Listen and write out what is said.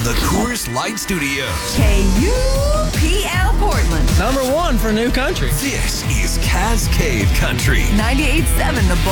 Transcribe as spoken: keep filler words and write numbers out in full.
the Coors Light Studios. K U P L Portland. Number one for new country. This is Cascade Country. ninety-eight point seven The Bull.